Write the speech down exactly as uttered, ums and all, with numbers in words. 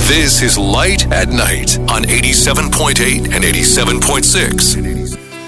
This is Light at Night on eighty-seven point eight and eighty-seven point six.